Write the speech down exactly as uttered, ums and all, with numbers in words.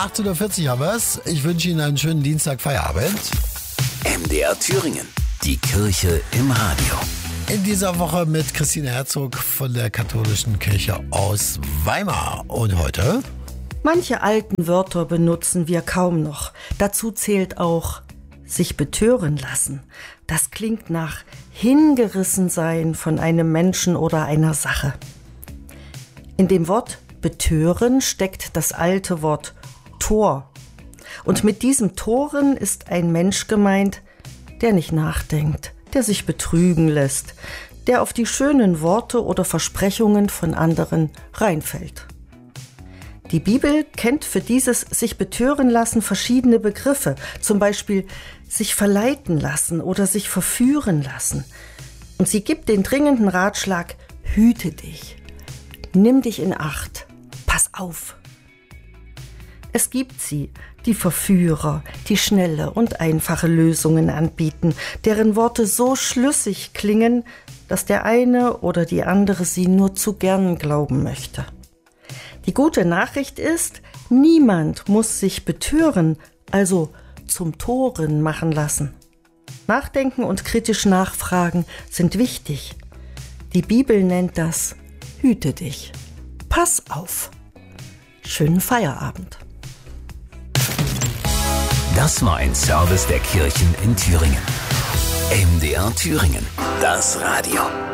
acht Uhr vierzig haben wir's. Ich wünsche Ihnen einen schönen Dienstag-Feierabend. M D R Thüringen, die Kirche im Radio. In dieser Woche mit Christine Herzog von der Katholischen Kirche aus Weimar. Und heute? Manche alten Wörter benutzen wir kaum noch. Dazu zählt auch sich betören lassen. Das klingt nach hingerissen sein von einem Menschen oder einer Sache. In dem Wort betören steckt das alte Wort Tor. Und mit diesem Toren ist ein Mensch gemeint, der nicht nachdenkt, der sich betrügen lässt, der auf die schönen Worte oder Versprechungen von anderen reinfällt. Die Bibel kennt für dieses sich betören lassen verschiedene Begriffe, zum Beispiel sich verleiten lassen oder sich verführen lassen. Und sie gibt den dringenden Ratschlag, hüte dich, nimm dich in Acht, pass auf. Es gibt sie, die Verführer, die schnelle und einfache Lösungen anbieten, deren Worte so schlüssig klingen, dass der eine oder die andere sie nur zu gern glauben möchte. Die gute Nachricht ist, niemand muss sich betören, also zum Toren machen lassen. Nachdenken und kritisch nachfragen sind wichtig. Die Bibel nennt das hüte dich, pass auf. Schönen Feierabend. Das war ein Service der Kirchen in Thüringen. M D R Thüringen, das Radio.